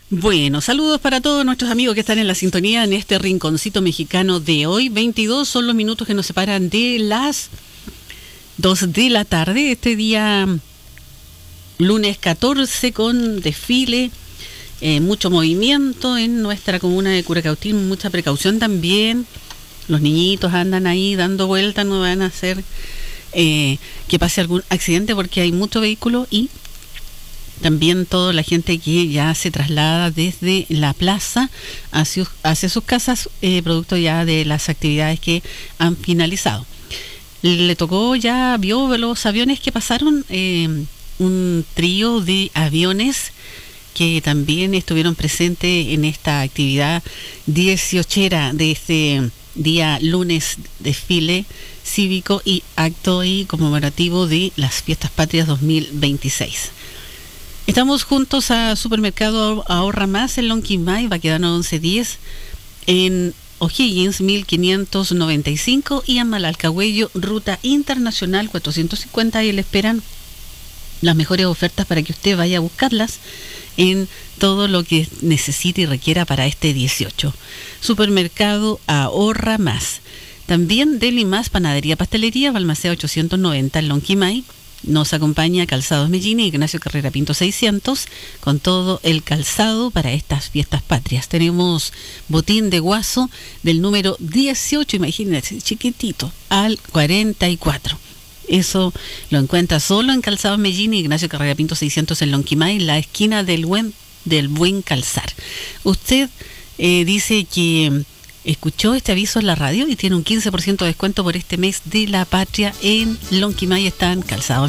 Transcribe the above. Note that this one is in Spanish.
Bueno, saludos para todos nuestros amigos que están en la sintonía en este rinconcito mexicano de hoy. 22 son los minutos que nos separan de las 2 de la tarde. Este día, lunes 14, con desfile, mucho movimiento en nuestra comuna de Curacautín, mucha precaución también. Los niñitos andan ahí dando vueltas, no van a hacer que pase algún accidente porque hay mucho vehículo, y también toda la gente que ya se traslada desde la plaza hacia sus casas, producto ya de las actividades que han finalizado. Le tocó, ya vio los aviones que pasaron, un trío de aviones que también estuvieron presentes en esta actividad 18era de este día lunes, desfile cívico y acto y conmemorativo de las Fiestas Patrias 2026. Estamos juntos a Supermercado Ahorra Más en Lonquimay, Baquedano 1110, en O'Higgins 1595 y en Malalcahuello, Ruta Internacional 450, y le esperan las mejores ofertas para que usted vaya a buscarlas en todo lo que necesite y requiera para este 18. Supermercado Ahorra Más. También Deli Más Panadería Pastelería, Balmaceda 890 en Lonquimay. Nos acompaña Calzados Mellini, Ignacio Carrera Pinto 600, con todo el calzado para estas fiestas patrias. Tenemos botín de guaso del número 18, imagínense, chiquitito, al 44. Eso lo encuentra solo en Calzados Mellini, Ignacio Carrera Pinto 600 en Lonquimay, la esquina del buen calzar. Usted dice que escuchó este aviso en la radio y tiene un 15% de descuento por este mes de la patria. En Lonquimay están Calzados